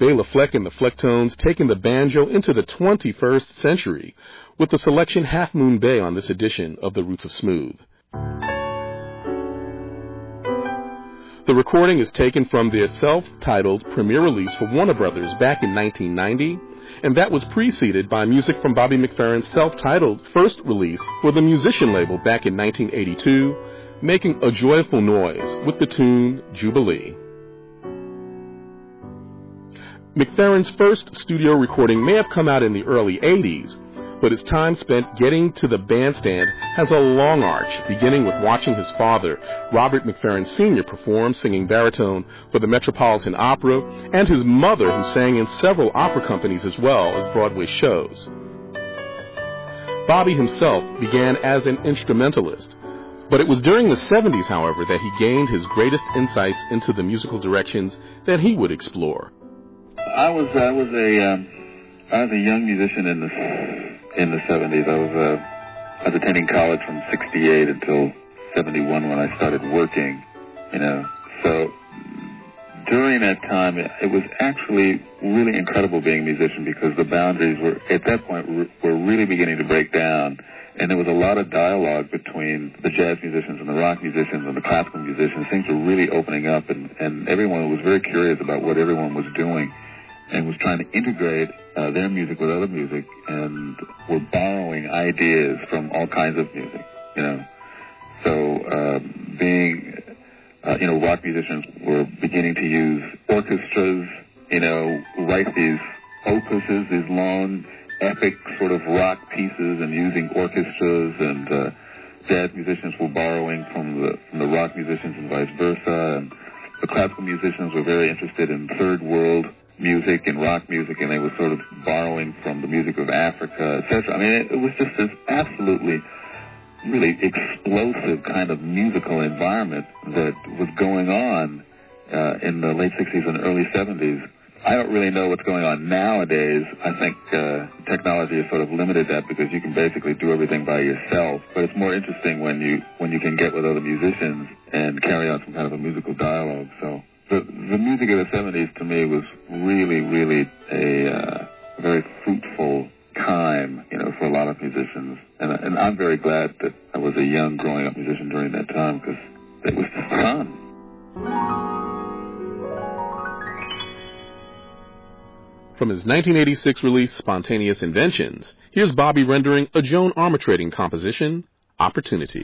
Bela Fleck and the Flecktones taking the banjo into the 21st century with the selection Half Moon Bay on this edition of The Roots of Smooth. The recording is taken from their self-titled premiere release for Warner Brothers back in 1990, and that was preceded by music from Bobby McFerrin's self-titled first release for the Musician label back in 1982, Making a Joyful Noise with the tune Jubilee. McFerrin's first studio recording may have come out in the early 80s, but his time spent getting to the bandstand has a long arch, beginning with watching his father, Robert McFerrin Sr., perform singing baritone for the Metropolitan Opera, and his mother, who sang in several opera companies as well as Broadway shows. Bobby himself began as an instrumentalist, but it was during the 70s, however, that he gained his greatest insights into the musical directions that he would explore. I was a young musician in the 70s. I was attending college from 68 until 71 when I started working, So during that time, it was actually really incredible being a musician because the boundaries were, at that point, were really beginning to break down. And there was a lot of dialogue between the jazz musicians and the rock musicians and the classical musicians. Things were really opening up, and everyone was very curious about what everyone was doing and was trying to integrate their music with other music, and were borrowing ideas from all kinds of music, So rock musicians were beginning to use orchestras, write these opuses, these long, epic sort of rock pieces, and using orchestras, and jazz musicians were borrowing from the rock musicians and vice versa, and the classical musicians were very interested in third world music and rock music, and they were sort of borrowing from the music of Africa, etc. I mean, it was just this absolutely, really explosive kind of musical environment that was going on in the late 60s and early 70s. I don't really know what's going on nowadays. I think technology has sort of limited that because you can basically do everything by yourself. But it's more interesting when you can get with other musicians and carry on some kind of a musical dialogue. So the music of the 70s to me was really, really a very fruitful time, for a lot of musicians. And I'm very glad that I was a young, growing-up musician during that time because it was just fun. From his 1986 release, Spontaneous Inventions, here's Bobby rendering a Joan Armatrading composition, Opportunity.